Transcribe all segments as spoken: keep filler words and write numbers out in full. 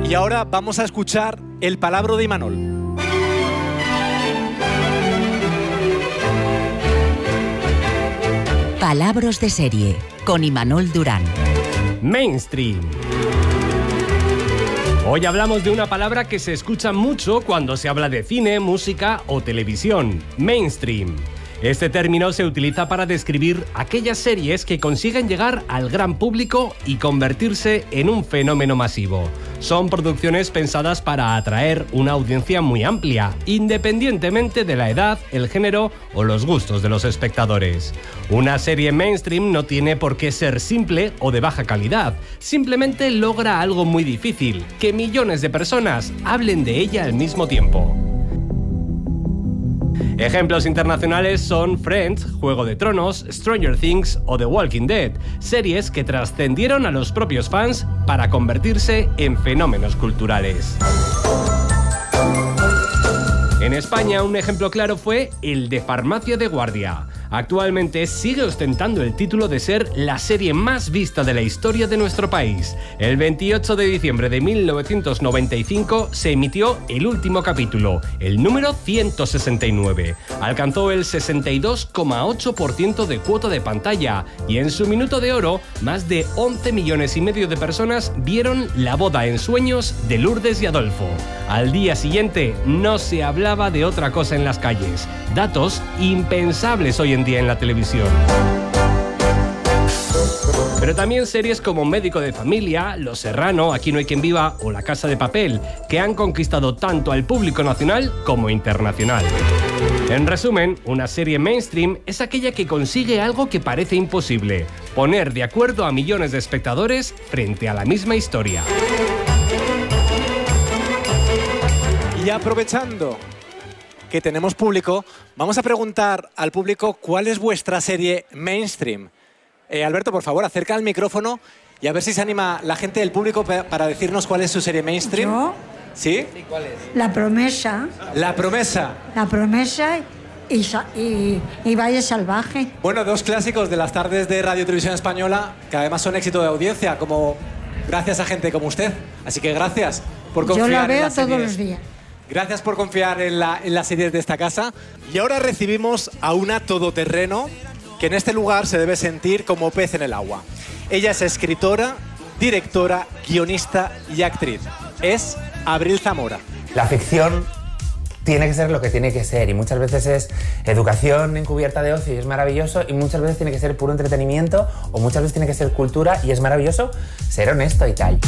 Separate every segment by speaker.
Speaker 1: Y ahora vamos a escuchar el palabro de Imanol.
Speaker 2: Palabras de serie, con Imanol Durán.
Speaker 3: Mainstream. Hoy hablamos de una palabra que se escucha mucho cuando se habla de cine, música o televisión. Mainstream. Este término se utiliza para describir aquellas series que consiguen llegar al gran público y convertirse en un fenómeno masivo. Son producciones pensadas para atraer una audiencia muy amplia, independientemente de la edad, el género o los gustos de los espectadores. Una serie mainstream no tiene por qué ser simple o de baja calidad, simplemente logra algo muy difícil, que millones de personas hablen de ella al mismo tiempo. Ejemplos internacionales son Friends, Juego de Tronos, Stranger Things o The Walking Dead, series que trascendieron a los propios fans para convertirse en fenómenos culturales. En España, un ejemplo claro fue el de Farmacia de Guardia. Actualmente sigue ostentando el título de ser la serie más vista de la historia de nuestro país. El veintiocho de diciembre de mil novecientos noventa y cinco se emitió el último capítulo, el número ciento sesenta y nueve. Alcanzó el sesenta y dos coma ocho por ciento de cuota de pantalla y en su minuto de oro, más de once millones y medio de personas vieron la boda en sueños de Lourdes y Adolfo. Al día siguiente no se hablaba de otra cosa en las calles. Datos impensables hoy en día en la televisión. Pero también series como Médico de Familia, Los Serrano, Aquí no hay quien viva o La Casa de Papel, que han conquistado tanto al público nacional como internacional. En resumen, una serie mainstream es aquella que consigue algo que parece imposible: poner de acuerdo a millones de espectadores frente a la misma historia.
Speaker 1: Y aprovechando que tenemos público, vamos a preguntar al público cuál es vuestra serie mainstream. Eh, Alberto, por favor, acerca el micrófono y a ver si se anima la gente del público para decirnos cuál es su serie mainstream.
Speaker 4: ¿Yo?
Speaker 1: ¿Sí?
Speaker 4: ¿Y cuál es? La Promesa.
Speaker 1: La Promesa.
Speaker 4: La Promesa y, y, y Valle Salvaje.
Speaker 1: Bueno, dos clásicos de las tardes de Radio Televisión Española que además son éxito de audiencia, como gracias a gente como usted. Así que gracias por confiar en
Speaker 4: Yo la veo
Speaker 1: las
Speaker 4: todos
Speaker 1: series.
Speaker 4: los días.
Speaker 1: Gracias por confiar en, la, en las series de esta casa. Y ahora recibimos a una todoterreno que en este lugar se debe sentir como pez en el agua. Ella es escritora, directora, guionista y actriz. Es Abril Zamora.
Speaker 5: La ficción tiene que ser lo que tiene que ser y muchas veces es educación encubierta de ocio y es maravilloso, y muchas veces tiene que ser puro entretenimiento, o muchas veces tiene que ser cultura y es maravilloso ser honesto y tal.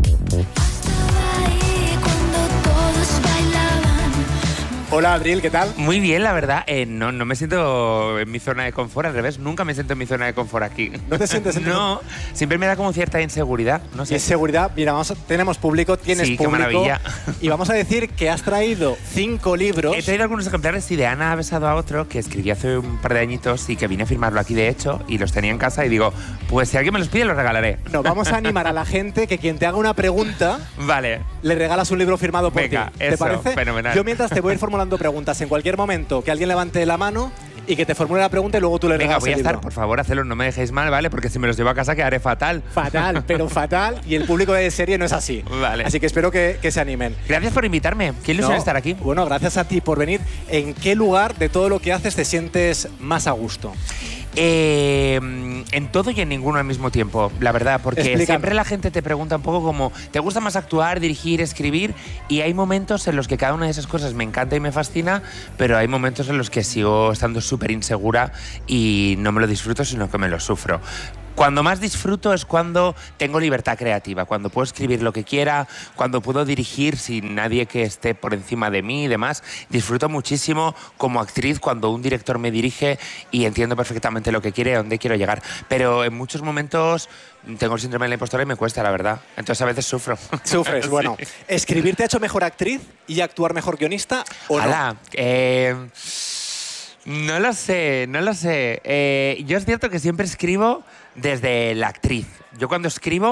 Speaker 1: Hola, Abril, ¿qué tal?
Speaker 5: Muy bien, la verdad. Eh, no, no me siento en mi zona de confort, al revés. Nunca me siento en mi zona de confort aquí.
Speaker 1: ¿No te sientes en tu
Speaker 5: No, siempre me da como cierta inseguridad. No sé.
Speaker 1: Inseguridad. Mira, vamos a, tenemos público, tienes
Speaker 5: Sí, qué
Speaker 1: público.
Speaker 5: maravilla.
Speaker 1: Y vamos a decir que has traído cinco libros.
Speaker 5: He traído algunos ejemplares, sí, de Ana ha besado a otro, que escribí hace un par de añitos y que vine a firmarlo aquí, de hecho, y los tenía en casa y digo, pues si alguien me los pide, los regalaré.
Speaker 1: No, vamos a animar a la gente que quien te haga una pregunta,
Speaker 5: Vale.
Speaker 1: le regalas un libro firmado por
Speaker 5: Venga,
Speaker 1: ti. ¿Te
Speaker 5: eso,
Speaker 1: parece?
Speaker 5: fenomenal.
Speaker 1: Yo mientras te voy a ir formulando preguntas en cualquier momento, que alguien levante la mano y que te formule la pregunta y luego tú le
Speaker 5: Venga,
Speaker 1: regalas
Speaker 5: voy a
Speaker 1: el
Speaker 5: estar,
Speaker 1: libro.
Speaker 5: por favor, hacerlo, no me dejéis mal, ¿vale? Porque si me los llevo a casa quedaré fatal.
Speaker 1: Fatal, pero fatal. Y el público de serie no es así.
Speaker 5: Vale.
Speaker 1: Así que espero que, que se animen.
Speaker 5: Gracias por invitarme. Qué ilusión
Speaker 1: No,
Speaker 5: estar aquí.
Speaker 1: Bueno, gracias a ti por venir. ¿En qué lugar de todo lo que haces te sientes más a gusto?
Speaker 5: Eh, en todo y en ninguno al mismo tiempo, la verdad, porque
Speaker 1: Explícame.
Speaker 5: siempre la gente te pregunta un poco como, ¿te gusta más actuar, dirigir, escribir? Y hay momentos en los que cada una de esas cosas me encanta y me fascina, pero hay momentos en los que sigo estando súper insegura y no me lo disfruto, sino que me lo sufro. Cuando más disfruto es cuando tengo libertad creativa, cuando puedo escribir lo que quiera, cuando puedo dirigir sin nadie que esté por encima de mí y demás. Disfruto muchísimo como actriz cuando un director me dirige y entiendo perfectamente lo que quiere y a dónde quiero llegar. Pero en muchos momentos tengo el síndrome de la impostora y me cuesta, la verdad. Entonces a veces sufro.
Speaker 1: Sufres,
Speaker 5: Sí.
Speaker 1: bueno. ¿Escribir te ha hecho mejor actriz y actuar mejor guionista o no?
Speaker 5: Ala, eh, no lo sé, no lo sé. Eh, yo es cierto que siempre escribo desde la actriz. Yo cuando escribo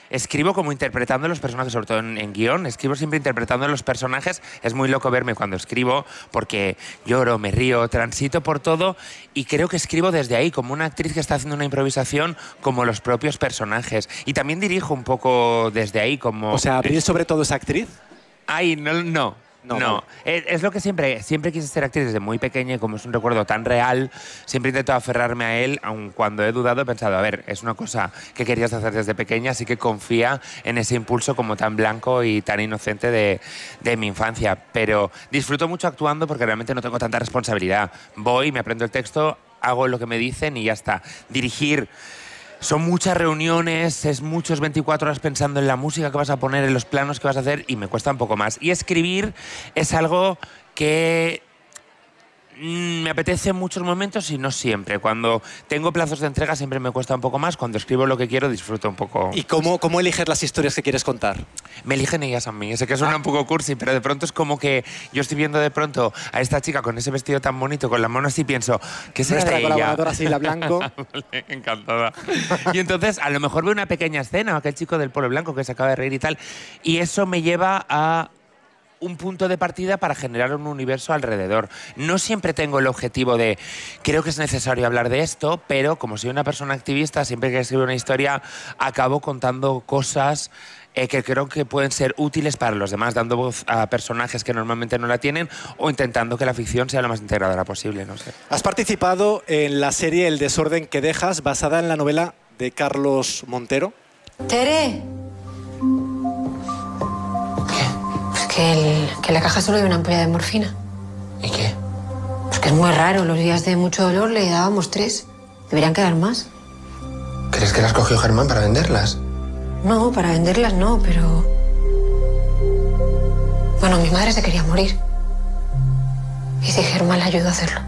Speaker 5: escribo como interpretando los personajes, sobre todo en, en guión, escribo siempre interpretando los personajes. Es muy loco verme cuando escribo porque lloro, me río, transito por todo y creo que escribo desde ahí, como una actriz que está haciendo una improvisación como los propios personajes. Y también dirijo un poco desde ahí como...
Speaker 1: O sea, ¿Abril sobre todo es actriz?
Speaker 5: Ay, no, no. No, no. Vale. Es, es lo que siempre, siempre quise ser actriz desde muy pequeña y como es un recuerdo tan real, siempre intento aferrarme a él, aun cuando he dudado he pensado, a ver, es una cosa que querías hacer desde pequeña, así que confía en ese impulso como tan blanco y tan inocente de, de mi infancia. Pero disfruto mucho actuando porque realmente no tengo tanta responsabilidad. Voy, me aprendo el texto, hago lo que me dicen y ya está. Dirigir... Son muchas reuniones, es muchos veinticuatro horas pensando en la música que vas a poner, en los planos que vas a hacer y me cuesta un poco más. Y escribir es algo que mmm, me apetece en muchos momentos y no siempre. Cuando tengo plazos de entrega siempre me cuesta un poco más. Cuando escribo lo que quiero disfruto un poco.
Speaker 1: ¿Y cómo, cómo eliges las historias que quieres contar?
Speaker 5: Me eligen ellas a mí. Sé que suena ah. un poco cursi, pero de pronto es como que yo estoy viendo de pronto a esta chica con ese vestido tan bonito, con la mano así, y pienso, ¿qué será
Speaker 1: Nuestra
Speaker 5: de ella?
Speaker 1: colaboradora Sila Blanco.
Speaker 5: Vale, encantada. Y entonces a lo mejor veo una pequeña escena, aquel chico del polo blanco que se acaba de reír y tal, y eso me lleva a un punto de partida para generar un universo alrededor. No siempre tengo el objetivo de, creo que es necesario hablar de esto, pero como soy una persona activista, siempre que escribo una historia, acabo contando cosas eh, que creo que pueden ser útiles para los demás, dando voz a personajes que normalmente no la tienen o intentando que la ficción sea lo más integradora posible, no sé.
Speaker 1: Has participado en la serie El desorden que dejas, basada en la novela de Carlos Montero.
Speaker 6: Tere. Que, el, que en la caja solo hay una ampolla de morfina.
Speaker 5: ¿Y qué?
Speaker 6: Pues que es muy raro. Los días de mucho dolor le dábamos tres. Deberían quedar más.
Speaker 7: ¿Crees que las cogió Germán para venderlas?
Speaker 6: No, para venderlas no, pero... Bueno, mi madre se quería morir. Y si Germán la ayudó a hacerlo.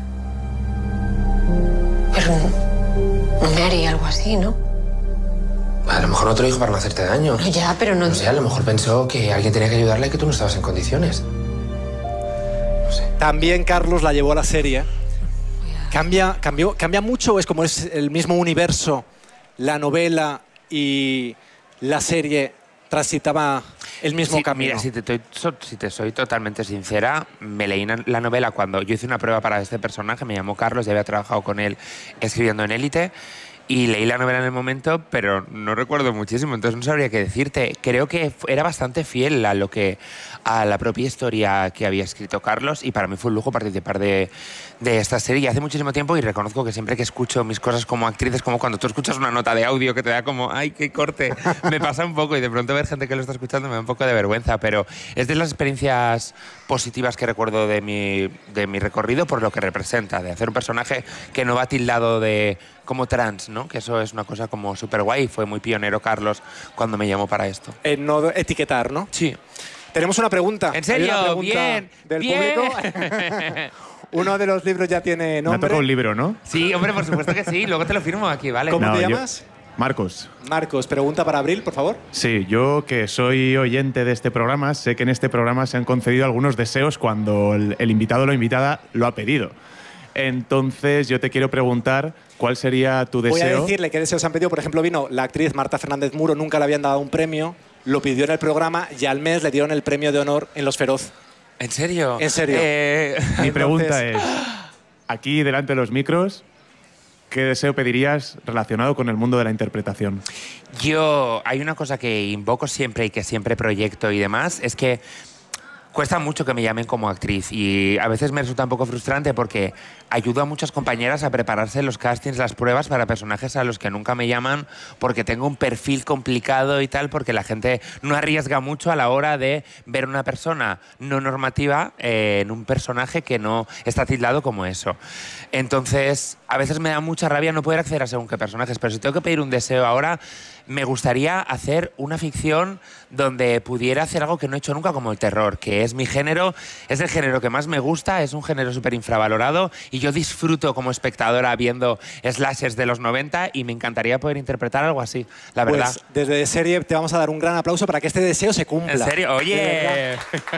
Speaker 6: Pero no, no me haría algo así, ¿no?
Speaker 7: A lo mejor no te lo dijo para no hacerte daño.
Speaker 6: No, ya, pero no...
Speaker 7: No sé, a lo mejor pensó que alguien tenía que ayudarle y que tú no estabas en condiciones. No sé.
Speaker 1: También Carlos la llevó a la serie. ¿Cambia, cambió, ¿Cambia mucho o es como es el mismo universo, la novela y la serie transitaba el mismo
Speaker 5: sí,
Speaker 1: camino?
Speaker 5: Mira, si te, estoy, si te soy totalmente sincera, me leí la novela cuando yo hice una prueba para este personaje, me llamó Carlos, ya había trabajado con él escribiendo en Élite. Y leí la novela en el momento, pero no recuerdo muchísimo, entonces no sabría qué decirte. Creo que era bastante fiel a lo que a la propia historia que había escrito Carlos y para mí fue un lujo participar de, de esta serie. Y hace muchísimo tiempo y reconozco que siempre que escucho mis cosas como actriz es como cuando tú escuchas una nota de audio que te da como ¡ay, qué corte! Me pasa un poco y de pronto ver gente que lo está escuchando me da un poco de vergüenza, pero es de las experiencias positivas que recuerdo de mi, de mi recorrido por lo que representa, de hacer un personaje que no va tildado de como trans, ¿no? Que eso es una cosa como súper guay. Fue muy pionero Carlos cuando me llamó para esto.
Speaker 1: En no etiquetar, ¿no?
Speaker 5: Sí.
Speaker 1: Tenemos una pregunta.
Speaker 5: ¿En serio?
Speaker 1: Una pregunta
Speaker 5: bien,
Speaker 1: del
Speaker 5: bien.
Speaker 1: público. Uno de los libros ya tiene nombre.
Speaker 8: Me ha tocado un libro, ¿no?
Speaker 5: Sí, hombre, por supuesto que sí. Luego te lo firmo aquí, ¿vale?
Speaker 1: ¿Cómo
Speaker 8: no,
Speaker 1: te
Speaker 8: yo...
Speaker 1: llamas?
Speaker 8: Marcos.
Speaker 1: Marcos, pregunta para Abril, por favor.
Speaker 8: Sí, yo que soy oyente de este programa, sé que en este programa se han concedido algunos deseos cuando el, el invitado o la invitada lo ha pedido. Entonces, yo te quiero preguntar cuál sería tu deseo.
Speaker 1: Voy a decirle qué deseos han pedido. Por ejemplo, vino la actriz Marta Fernández Muro, nunca le habían dado un premio, lo pidió en el programa y al mes le dieron el premio de honor en Los Feroz.
Speaker 5: ¿En serio?
Speaker 1: En serio.
Speaker 5: Eh...
Speaker 8: Mi
Speaker 1: Entonces...
Speaker 8: pregunta es, aquí delante de los micros, ¿qué deseo pedirías relacionado con el mundo de la interpretación?
Speaker 5: Yo, hay una cosa que invoco siempre y que siempre proyecto y demás, es que cuesta mucho que me llamen como actriz y a veces me resulta un poco frustrante porque ayudo a muchas compañeras a prepararse los castings, las pruebas para personajes a los que nunca me llaman porque tengo un perfil complicado y tal, porque la gente no arriesga mucho a la hora de ver una persona no normativa eh, en un personaje que no está tildado como eso. Entonces, a veces me da mucha rabia no poder acceder a según qué personajes, pero si tengo que pedir un deseo ahora, me gustaría hacer una ficción donde pudiera hacer algo que no he hecho nunca, como el terror, que es mi género, es el género que más me gusta, es un género súper infravalorado y yo disfruto como espectadora viendo slashers de los noventa y me encantaría poder interpretar algo así, la verdad.
Speaker 1: Pues desde serie te vamos a dar un gran aplauso para que este deseo se cumpla.
Speaker 5: ¿En serio? Oye.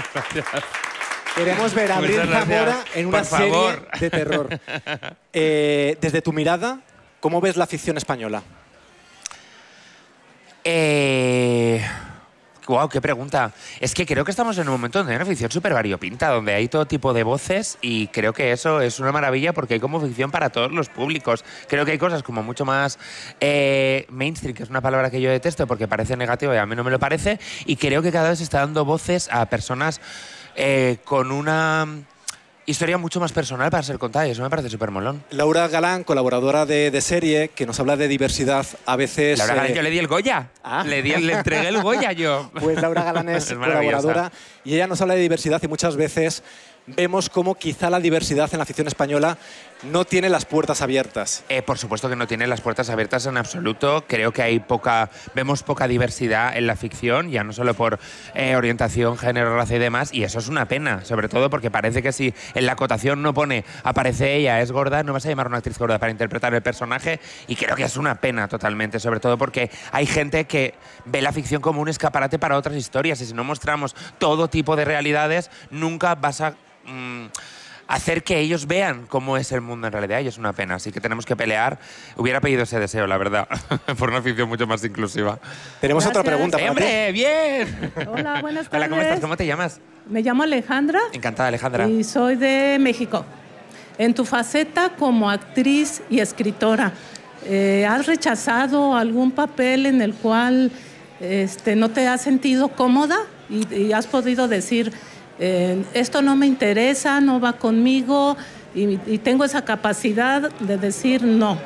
Speaker 1: Queremos ver a Abril Zamora en una
Speaker 5: Por favor.
Speaker 1: serie de terror. Eh, desde tu mirada, ¿cómo ves la ficción española?
Speaker 5: Eh... Wow, qué pregunta. Es que creo que estamos en un momento donde hay una ficción súper variopinta, donde hay todo tipo de voces y creo que eso es una maravilla porque hay como ficción para todos los públicos. Creo que hay cosas como mucho más eh, mainstream, que es una palabra que yo detesto porque parece negativa y a mí no me lo parece, y creo que cada vez se está dando voces a personas eh, con una historia mucho más personal para ser contada y eso me parece súper molón.
Speaker 1: Laura Galán, colaboradora de, de serie, que nos habla de diversidad a veces...
Speaker 5: Laura Galán,
Speaker 1: eh,
Speaker 5: yo le di el Goya.
Speaker 1: ¿Ah?
Speaker 5: Le, di, le entregué el Goya yo.
Speaker 1: Pues Laura Galán es,
Speaker 5: Es maravillosa.
Speaker 1: colaboradora y ella nos habla de diversidad y muchas veces vemos cómo quizá la diversidad en la ficción española no tiene las puertas abiertas.
Speaker 5: Eh, por supuesto que no tiene las puertas abiertas en absoluto. Creo que hay poca, vemos poca diversidad en la ficción, ya no solo por eh, orientación, género, raza y demás, y eso es una pena, sobre todo porque parece que si en la acotación no pone aparece ella, es gorda, no vas a llamar a una actriz gorda para interpretar el personaje, y creo que es una pena totalmente, sobre todo porque hay gente que ve la ficción como un escaparate para otras historias, y si no mostramos todo tipo de realidades, nunca vas a mm, hacer que ellos vean cómo es el mundo en realidad, y es una pena. Así que tenemos que pelear. Hubiera pedido ese deseo, la verdad, por una ficción mucho más inclusiva.
Speaker 1: Tenemos
Speaker 9: Gracias.
Speaker 1: otra pregunta
Speaker 5: ¡Eh,
Speaker 1: para ti.
Speaker 5: hombre! ¡Bien!
Speaker 9: Hola, buenas tardes.
Speaker 5: Hola, ¿cómo estás? ¿Cómo te llamas?
Speaker 9: Me llamo Alejandra
Speaker 5: Encantada, Alejandra.
Speaker 9: y soy de México. En tu faceta como actriz y escritora, eh, ¿has rechazado algún papel en el cual este, no te has sentido cómoda y, y has podido decir, eh, esto no me interesa, no va conmigo, y, y tengo esa capacidad de decir no?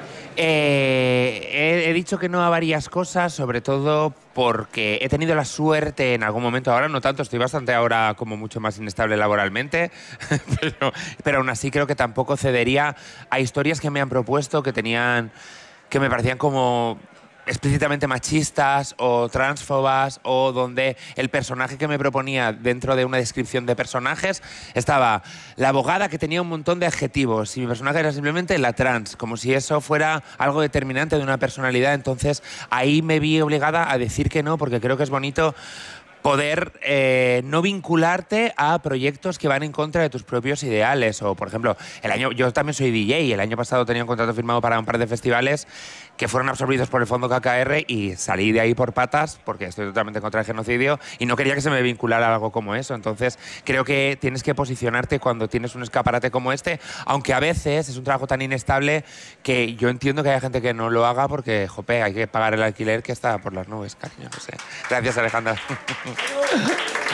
Speaker 5: Eh, he, he dicho que no a varias cosas, sobre todo porque he tenido la suerte en algún momento, ahora no tanto, estoy bastante ahora como mucho más inestable laboralmente, pero, pero aún así creo que tampoco cedería a historias que me han propuesto que tenían, que me parecían como explícitamente machistas o transfobas, o donde el personaje que me proponía dentro de una descripción de personajes estaba la abogada que tenía un montón de adjetivos y mi personaje era simplemente la trans, como si eso fuera algo determinante de una personalidad. Entonces ahí me vi obligada a decir que no, porque creo que es bonito poder eh, no vincularte a proyectos que van en contra de tus propios ideales. O, por ejemplo, el año, yo también soy D J y el año pasado tenía un contrato firmado para un par de festivales que fueron absorbidos por el Fondo K K R y salí de ahí por patas porque estoy totalmente contra el genocidio y no quería que se me vinculara a algo como eso. Entonces, creo que tienes que posicionarte cuando tienes un escaparate como este, aunque a veces es un trabajo tan inestable que yo entiendo que haya gente que no lo haga porque, jope, hay que pagar el alquiler que está por las nubes, cariño, no sé. Gracias, Alejandra.